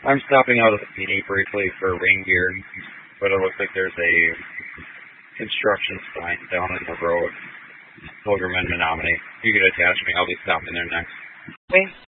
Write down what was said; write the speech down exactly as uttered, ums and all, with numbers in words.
I'm stopping out at the P D briefly for rain gear, but it looks like there's a construction sign down in the road. Pilgrim and Menominee. If you could attach me, I'll be stopping there next. Okay.